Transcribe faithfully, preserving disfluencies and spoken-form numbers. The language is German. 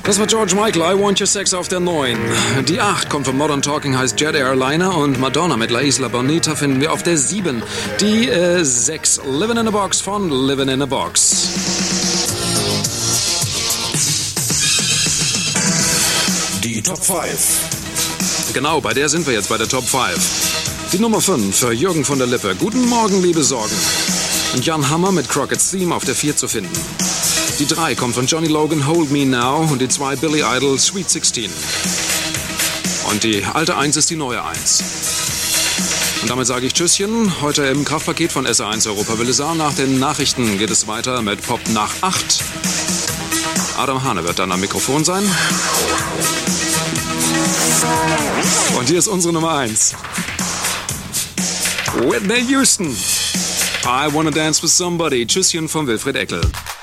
Das war George Michael, I Want Your Sex auf der neun. Die acht kommt von Modern Talking, heißt Jet Airliner, und Madonna mit La Isla Bonita finden wir auf der sieben. Die äh, sechs, Living in a Box von Living in a Box. Die Top fünf. Genau, bei der sind wir jetzt, bei der Top fünf. Die Nummer fünf für Jürgen von der Lippe. Guten Morgen, liebe Sorgen. Und Jan Hammer mit Crockett's Theme auf der vier zu finden. Die drei kommt von Johnny Logan, Hold Me Now, und die zwei Billy Idol, Sweet sixteen. Und die alte eins ist die neue eins. Und damit sage ich Tschüsschen. Heute im Kraftpaket von S R eins Europa Willisar. Nach den Nachrichten geht es weiter mit Pop nach acht. Adam Hane wird dann am Mikrofon sein. Und hier ist unsere Nummer eins. Whitney Houston. I Wanna Dance with Somebody. Tschüsschen von Wilfried Eckel.